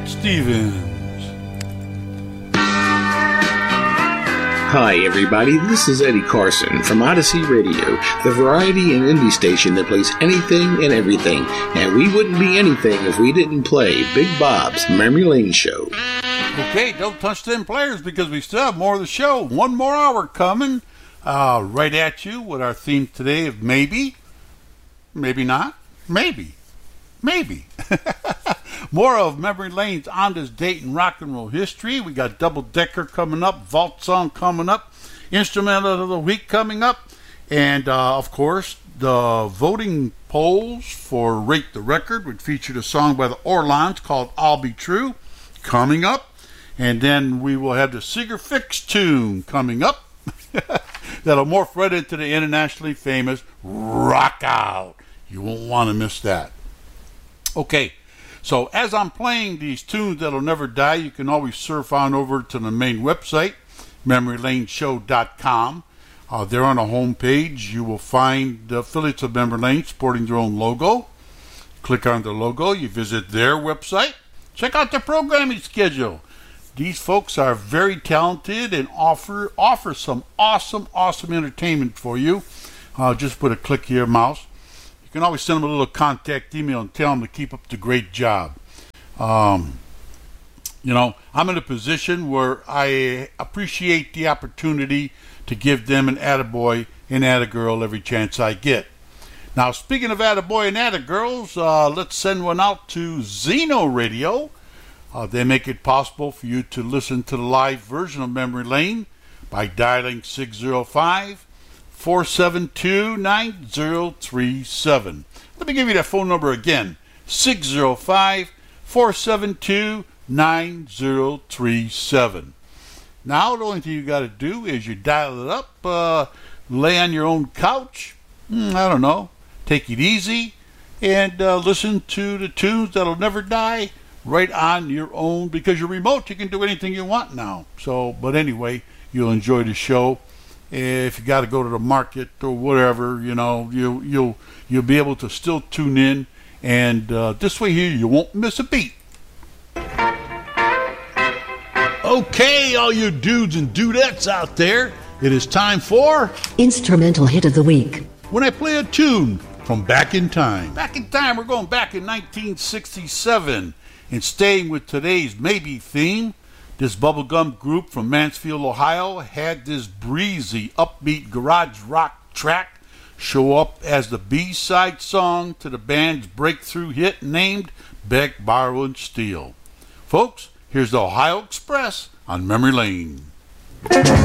Cat Stevens. Hi everybody, this is Eddie Carson from Odyssey Radio, the variety and indie station that plays anything and everything, and we wouldn't be anything if we didn't play Big Bob's Memory Lane Show. Okay, don't touch them players because we still have more of the show. One more hour coming right at you with our theme today of maybe, maybe not, maybe. More of Memory Lane's On This Date in Rock and Roll History. We got Double Decker coming up, Vault Song coming up, Instrumental of the Week coming up, and of course the voting polls for Rate the Record, which featured a song by the Orlons called I'll Be True coming up, and then we will have the Seeger Fix tune coming up that'll morph right into the internationally famous Rock Out. You won't want to miss that. Okay, so as I'm playing these tunes that'll never die, you can always surf on over to the main website, memorylaneshow.com. There on the home page, you will find the affiliates of Memory Lane sporting their own logo. Click on the logo, you visit their website. Check out their programming schedule. These folks are very talented and offer some awesome entertainment for you. Just put a click of your mouse. You can always send them a little contact email and tell them to keep up the great job. I'm in a position where I appreciate the opportunity to give them an attaboy and attagirl every chance I get. Now, speaking of attaboy and attagirls, let's send one out to Zeno Radio. They make it possible for you to listen to the live version of Memory Lane by dialing 605-472-9037. Let me give you that phone number again, 605-472-9037. Now, the only thing you got to do is you dial it up, lay on your own couch, take it easy, and listen to the tunes that'll never die right on your own, because your remote, you can do anything you want now. But anyway, you'll enjoy the show. If you got to go to the market or whatever, you'll be able to still tune in, and this way here you won't miss a beat. Okay, all you dudes and dudettes out there, it is time for Instrumental Hit of the Week. When I play a tune from back in time. Back in time, we're going back in 1967, and staying with today's maybe theme. This bubblegum group from Mansfield, Ohio had this breezy, upbeat garage rock track show up as the B-side song to the band's breakthrough hit named Beg, Borrow, and Steal. Folks, here's the Ohio Express on Memory Lane.